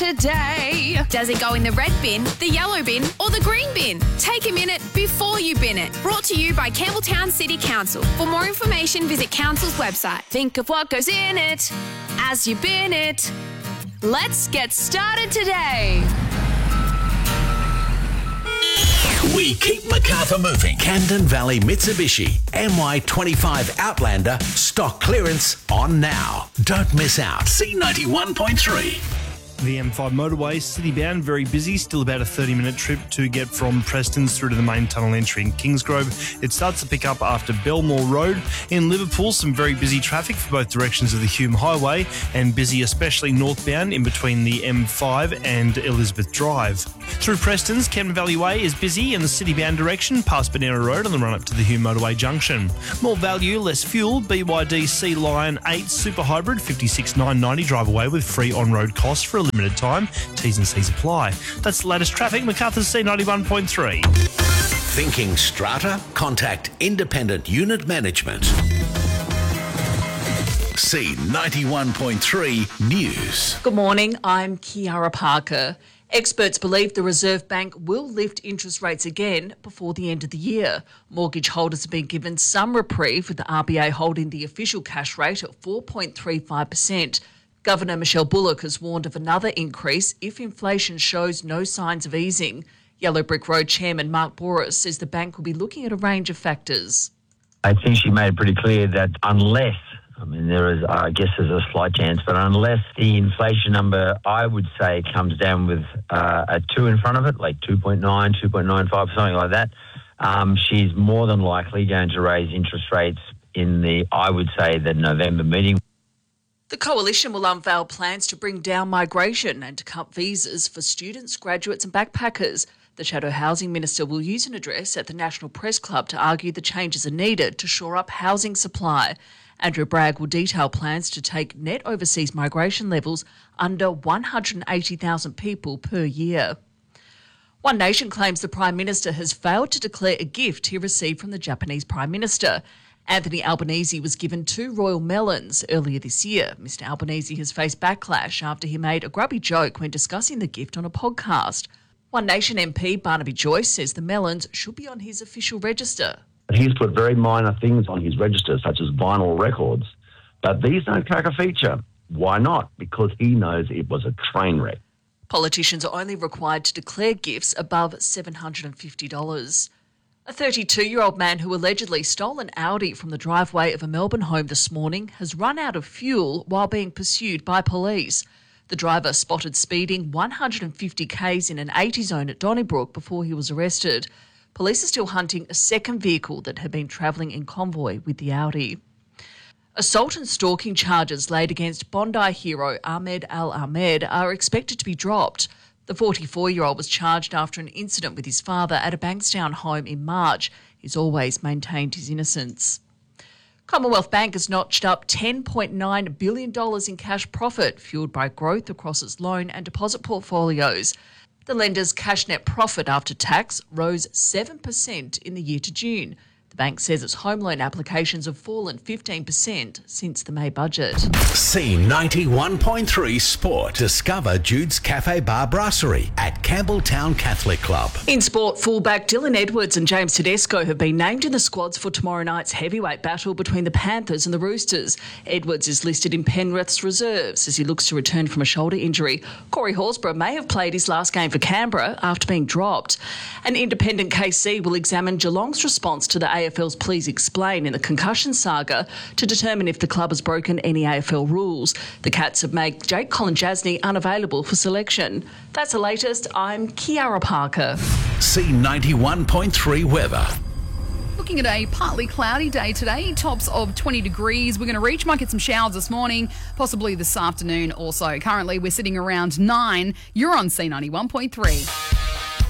today. Does it go in the red bin, the yellow bin or the green bin? Take a minute before you bin it. Brought to you by Campbelltown City Council. For more information, visit Council's website. Think of what goes in it as you bin it. Let's get started today. We keep Macarthur moving. Camden Valley Mitsubishi MY25 Outlander stock clearance on now. Don't miss out. C91.3. The M5 motorway, city-bound, very busy. Still about a 30-minute trip to get from Prestons through to the main tunnel entry in Kingsgrove. It starts to pick up after Belmore Road. In Liverpool, some very busy traffic for both directions of the Hume Highway, and busy especially northbound in between the M5 and Elizabeth Drive. Through Prestons, Camden Valley Way is busy in the city-bound direction past Banana Road on the run-up to the Hume Motorway Junction. More value, less fuel. BYD Sea Lion 8 Super Hybrid, $56,990. Drive away with free on-road costs for a limited time. T's and C's apply. That's the latest traffic. Macarthur's C91.3. Thinking strata? Contact Independent Unit Management. C91.3 News. Good morning, I'm Kiara Parker. Experts believe the Reserve Bank will lift interest rates again before the end of the year. Mortgage holders have been given some reprieve, with the RBA holding the official cash rate at 4.35%. Governor Michelle Bullock has warned of another increase if inflation shows no signs of easing. Yellow Brick Road Chairman Mark Boris says the bank will be looking at a range of factors. I think she made it pretty clear that unless, there's a slight chance, but unless the inflation number, I would say, comes down with a 2 in front of it, like 2.9, 2.95, something like that, she's more than likely going to raise interest rates in the November meeting. The Coalition will unveil plans to bring down migration and to cut visas for students, graduates and backpackers. The Shadow Housing Minister will use an address at the National Press Club to argue the changes are needed to shore up housing supply. Andrew Bragg will detail plans to take net overseas migration levels under 180,000 people per year. One Nation claims the Prime Minister has failed to declare a gift he received from the Japanese Prime Minister. Anthony Albanese was given 2 royal melons earlier this year. Mr Albanese has faced backlash after he made a grubby joke when discussing the gift on a podcast. One Nation MP Barnaby Joyce says the melons should be on his official register. He's put very minor things on his register, such as vinyl records, but these don't crack a feature. Why not? Because he knows it was a train wreck. Politicians are only required to declare gifts above $750. A 32-year-old man who allegedly stole an Audi from the driveway of a Melbourne home this morning has run out of fuel while being pursued by police. The driver spotted speeding 150 k's in an 80 zone at Donnybrook before he was arrested. Police are still hunting a second vehicle that had been travelling in convoy with the Audi. Assault and stalking charges laid against Bondi hero Ahmed Al Ahmed are expected to be dropped. The 44-year-old was charged after an incident with his father at a Bankstown home in March. He's always maintained his innocence. Commonwealth Bank has notched up $10.9 billion in cash profit, fuelled by growth across its loan and deposit portfolios. The lender's cash net profit after tax rose 7% in the year to June. The bank says its home loan applications have fallen 15% since the May budget. C91.3 Sport. Discover Jude's Cafe Bar Brasserie at Campbelltown Catholic Club. In sport, fullback Dylan Edwards and James Tedesco have been named in the squads for tomorrow night's heavyweight battle between the Panthers and the Roosters. Edwards is listed in Penrith's reserves as he looks to return from a shoulder injury. Corey Horsburgh may have played his last game for Canberra after being dropped. An independent KC will examine Geelong's response to the AFL's Please Explain in the concussion saga to determine if the club has broken any AFL rules. The Cats have made Jake Colin-Jasny unavailable for selection. That's the latest. I'm Kiara Parker. C91.3 weather. Looking at a partly cloudy day today, tops of 20 degrees. We're going to reach, might get some showers this morning, possibly this afternoon also. Currently, we're sitting around 9. You're on C91.3.